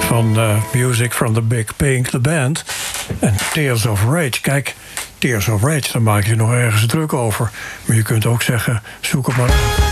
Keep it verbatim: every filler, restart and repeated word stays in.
van uh, Music from the Big Pink, the band. En Tears of Rage. Kijk, Tears of Rage, daar maak je nog ergens druk over. Maar je kunt ook zeggen, zoek het maar op.